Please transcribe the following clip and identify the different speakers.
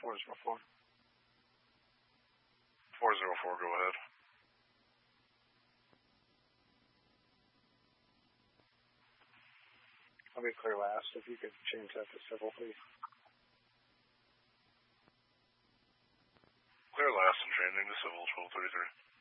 Speaker 1: 404.
Speaker 2: 404, go ahead.
Speaker 1: I'll be clear last. If you could change that to civil, please.
Speaker 2: Clear last and changing to civil 1233.